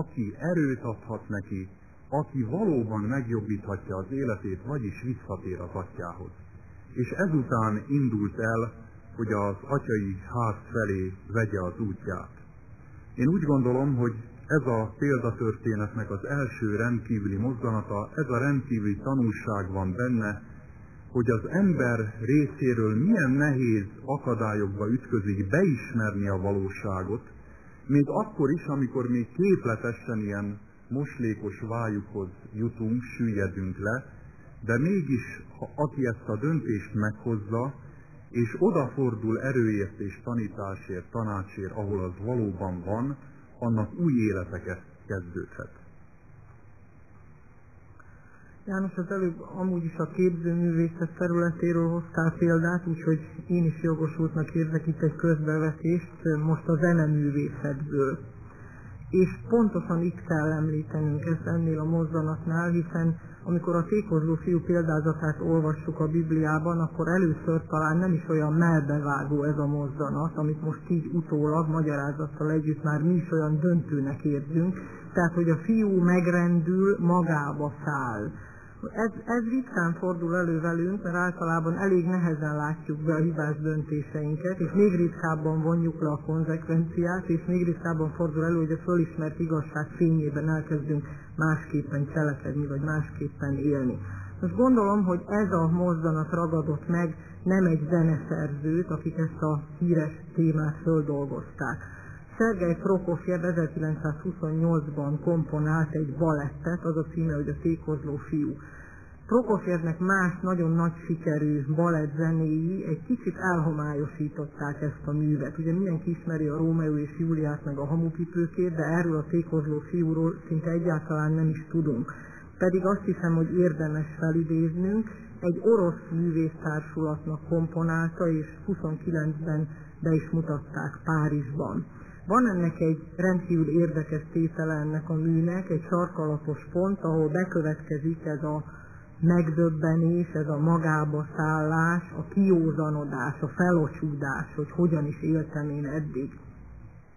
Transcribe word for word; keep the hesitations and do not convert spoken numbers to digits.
aki erőt adhat neki, aki valóban megjobbíthatja az életét, vagyis visszatér az atyához. És ezután indult el, hogy az atyai ház felé vegye az útját. Én úgy gondolom, hogy ez a példatörténetnek az első rendkívüli mozzanata, ez a rendkívüli tanulság van benne, hogy az ember részéről milyen nehéz akadályokba ütközik beismerni a valóságot, még akkor is, amikor még képletesen ilyen moslékos vályukhoz jutunk, süllyedünk le, de mégis, ha aki ezt a döntést meghozza, és odafordul erőért és tanításért, tanácsért, ahol az valóban van, annak új életeket kezdődhet. János, az előbb amúgy is a képzőművészet területéről hoztál példát, úgyhogy én is jogosultnak érzek itt egy közbevetést most a zeneművészetből. És pontosan itt kell említenünk ezt ennél a mozzanatnál, hiszen amikor a tékozló fiú példázatát olvassuk a Bibliában, akkor először talán nem is olyan mellbevágó ez a mozzanat, amit most így utólag magyarázattal együtt már mi is olyan döntőnek érzünk, tehát hogy a fiú megrendül, magába száll. Ez, ez ritkán fordul elő velünk, mert általában elég nehezen látjuk be a hibás döntéseinket, és még ritkábban vonjuk le a konzekvenciát, és még ritkábban fordul elő, hogy a fölismert igazság fényében elkezdünk másképpen cselekedni, vagy másképpen élni. Most gondolom, hogy ez a mozzanat ragadott meg nem egy zeneszerzőt, akik ezt a híres témát földolgozták. Szergej Prokofjev ezerkilencszázhuszonnyolcban komponált egy balettet, az a címe, hogy a Tékozló fiú. Prokofjevnek más nagyon nagy sikerű balettzenéi egy kicsit elhomályosították ezt a művet. Ugye mindenki ismeri a Rómeó és Júliát, meg a Hamupipőkét, de erről a Tékozló fiúról szinte egyáltalán nem is tudunk. Pedig azt hiszem, hogy érdemes felidéznünk, egy orosz művésztársulatnak komponálta, és huszonkilencben be is mutatták Párizsban. Van ennek egy rendkívül érdekes tétele ennek a műnek, egy sarkalapos pont, ahol bekövetkezik ez a megdöbbenés, ez a magába szállás, a kiózanodás, a felocsúdás, hogy hogyan is éltem én eddig.